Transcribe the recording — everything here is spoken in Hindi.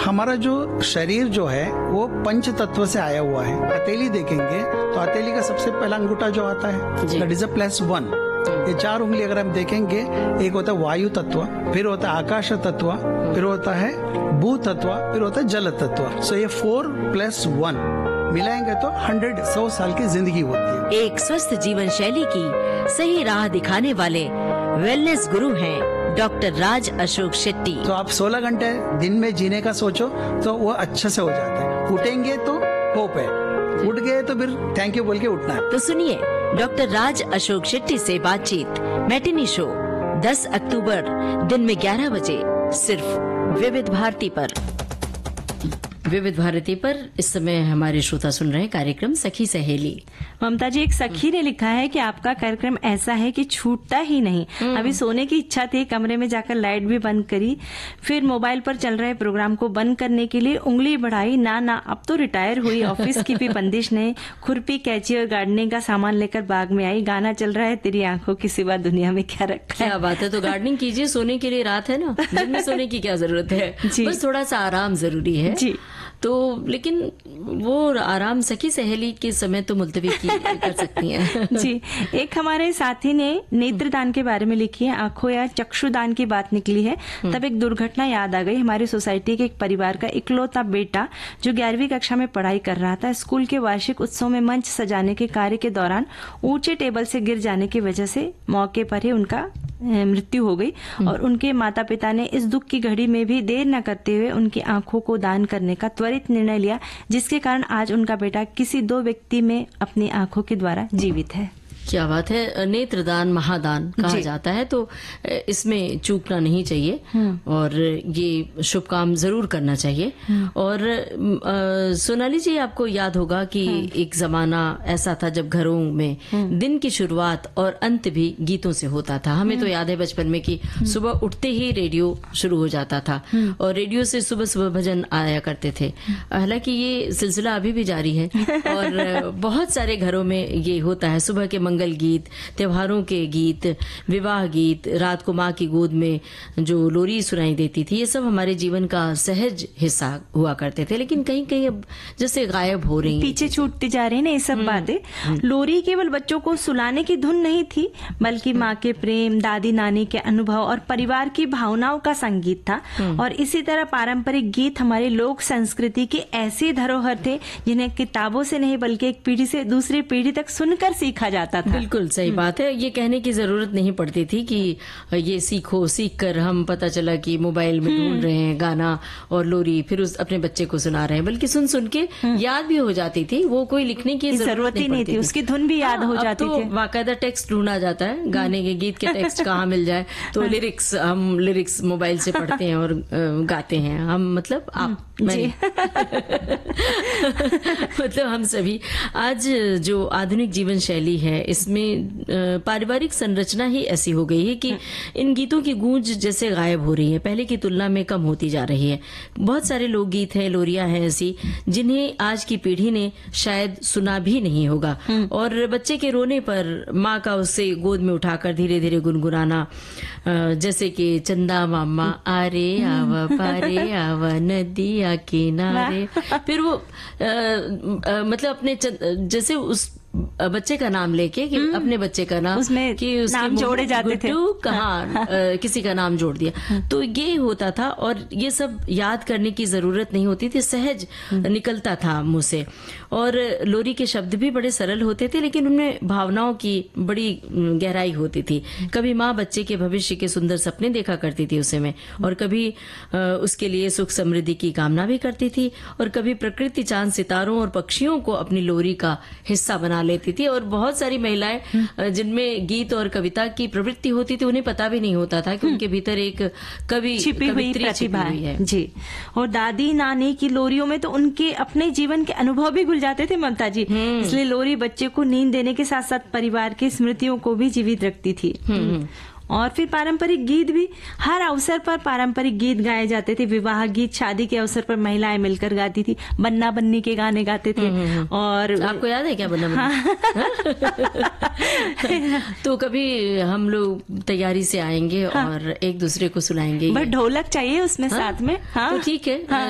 हमारा जो शरीर जो है वो पंच तत्व से आया हुआ है। हथेली देखेंगे तो हथेली का सबसे पहला अंगूठा जो आता है दैट इज +1। ये 4 उंगली अगर हम देखेंगे, एक होता है वायु तत्व, फिर होता है आकाश तत्व, फिर होता है भू तत्व, फिर होता है जल तत्व। सो ये 4 + 1 मिलाएंगे तो 100 साल की जिंदगी होती है। एक स्वस्थ जीवन शैली की सही राह दिखाने वाले वेलनेस गुरु हैं डॉक्टर राज अशोक शेट्टी। तो आप 16 घंटे दिन में जीने का सोचो तो वो अच्छे से हो जाता है। उठेंगे तो होप है, उठ गए तो फिर थैंक यू बोल के उठना है। तो सुनिए डॉक्टर राज अशोक शेट्टी से बातचीत मैटिनी शो 10 अक्टूबर दिन में 11 बजे सिर्फ विविध भारती पर। विविध भारती पर इस समय हमारे श्रोता सुन रहे हैं कार्यक्रम सखी सहेली। ममता जी, एक सखी ने लिखा है कि आपका कार्यक्रम ऐसा है कि छूटता ही नहीं। अभी सोने की इच्छा थी, कमरे में जाकर लाइट भी बंद करी, फिर मोबाइल पर चल रहे प्रोग्राम को बंद करने के लिए उंगली बढ़ाई, ना अब तो रिटायर हुई, ऑफिस की भी बंदिश नहीं, खुरपी कैंची और गार्डनिंग का सामान लेकर बाग में आई, गाना चल रहा है तेरी आंखों की सिवा दुनिया में क्या रखा है। क्या बात है। तो गार्डनिंग कीजिए, सोने के लिए रात है ना, दिन में सोने की क्या जरूरत है, बस थोड़ा सा आराम जरूरी है जी। तो लेकिन वो आराम सखी सहेली के समय तो मुलतवी कर सकती हैं। जी। एक हमारे साथी ने नेत्रदान के बारे में लिखी है, आंखों या चक्षुदान की बात निकली है, तब एक दुर्घटना याद आ गई। हमारी सोसाइटी के एक परिवार का इकलौता बेटा जो 11वीं कक्षा में पढ़ाई कर रहा था, स्कूल के वार्षिक उत्सव में मंच सजाने के कार्य के दौरान ऊंचे टेबल से गिर जाने की वजह से मौके पर ही उनका मृत्यु हो गई और उनके माता पिता ने इस दुख की घड़ी में भी देर न करते हुए उनकी आंखों को दान करने का त्वरित निर्णय लिया, जिसके कारण आज उनका बेटा किसी 2 व्यक्ति में अपनी आंखों के द्वारा जीवित है। क्या बात है। नेत्रदान महादान कहा जाता है, तो इसमें चूकना नहीं चाहिए और ये शुभ काम जरूर करना चाहिए। और सोनाली जी, आपको याद होगा कि एक जमाना ऐसा था जब घरों में दिन की शुरुआत और अंत भी गीतों से होता था। हमें तो याद है बचपन में कि सुबह उठते ही रेडियो शुरू हो जाता था और रेडियो से सुबह सुबह भजन आया करते थे। हालांकि ये सिलसिला अभी भी जारी है और बहुत सारे घरों में ये होता है। सुबह के मंगल गीत, त्योहारों के गीत, विवाह गीत, रात को माँ की गोद में जो लोरी सुनाई देती थी, ये सब हमारे जीवन का सहज हिस्सा हुआ करते थे। लेकिन कहीं कहीं अब जैसे गायब हो रही, पीछे छूटती जा रही ना ये सब बातें। लोरी केवल बच्चों को सुलाने की धुन नहीं थी, बल्कि माँ के प्रेम, दादी नानी के अनुभव और परिवार की भावनाओं का संगीत था। और इसी तरह पारंपरिक गीत हमारी लोक संस्कृति के ऐसे धरोहर थे जिन्हें किताबों से नहीं बल्कि एक पीढ़ी से दूसरी पीढ़ी तक सुनकर सीखा जाता था। बिल्कुल सही बात है। ये कहने की जरूरत नहीं पड़ती थी कि ये सीख कर हम पता चला कि मोबाइल में ढूंढ रहे हैं गाना और लोरी, फिर उस अपने बच्चे को सुना रहे हैं, बल्कि सुन सुन के याद भी हो जाती थी। वो कोई लिखने की जरूरत ही नहीं थी, उसकी धुन भी याद हो जाती थी। बाकायदा टेक्स्ट ढूंढा जाता है, गाने के गीत के टेक्स्ट कहाँ मिल जाए, तो हम लिरिक्स मोबाइल से पढ़ते हैं और गाते हैं। हम मतलब आप मैं मतलब हम सभी। आज जो आधुनिक जीवन शैली है इसमें पारिवारिक संरचना ही ऐसी हो गई है कि इन गीतों की गूंज जैसे गायब हो रही है, पहले की तुलना में कम होती जा रही है। बहुत सारे लोकगीत हैं, लोरियां हैं ऐसी जिन्हें आज की पीढ़ी ने शायद सुना भी नहीं होगा। और बच्चे के रोने पर माँ का उससे गोद में उठाकर धीरे धीरे गुनगुनाना, जैसे कि चंदा मामा आरे आवा पारे आवा नदिया किनारे, फिर वो मतलब अपने जैसे उस बच्चे का नाम लेके कि अपने बच्चे का नाम उसमें कि नाम जोड़े जाते थे, कहाँ किसी का नाम जोड़ दिया, तो ये होता था। और ये सब याद करने की जरूरत नहीं होती थी, सहज निकलता था मुंह से। और लोरी के शब्द भी बड़े सरल होते थे, लेकिन उनमें भावनाओं की बड़ी गहराई होती थी। कभी माँ बच्चे के भविष्य के सुंदर सपने देखा करती थी उस समय, और कभी उसके लिए सुख समृद्धि की कामना भी करती थी, और कभी प्रकृति, चांद, सितारों और पक्षियों को अपनी लोरी का हिस्सा बना लेती थी। और बहुत सारी महिलाएं जिनमें गीत और कविता की प्रवृत्ति होती थी, उन्हें पता भी नहीं होता था कि उनके भीतर एक कवि छिपी हुई प्रतिभा है जी। और दादी नानी की लोरियों में तो उनके अपने जीवन के अनुभव भी घुल जाते थे ममता जी। इसलिए लोरी बच्चे को नींद देने के साथ साथ परिवार की स्मृतियों को भी जीवित रखती थी। और फिर पारंपरिक गीत भी, हर अवसर पर पारंपरिक गीत गाए जाते थे। विवाह गीत, शादी के अवसर पर महिलाएं मिलकर गाती थी, बन्ना बन्नी के गाने गाते थे। और आपको याद है क्या बन्ना बन्नी? तो कभी हम लोग तैयारी से आएंगे और एक दूसरे को सुनाएंगे। बट ढोलक चाहिए उसमें साथ में। तो ठीक है,